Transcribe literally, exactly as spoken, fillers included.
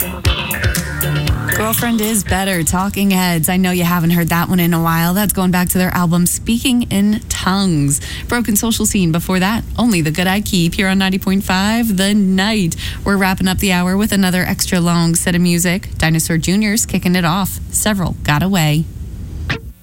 Girlfriend is Better, Talking Heads. I know you haven't heard that one in a while. That's going back to their album Speaking in Tongues. Broken Social Scene before that. Only the Good I Keep here on ninety point five The Night. We're wrapping up the hour with another extra long set of music. Dinosaur Junior's kicking it off. Several Got Away.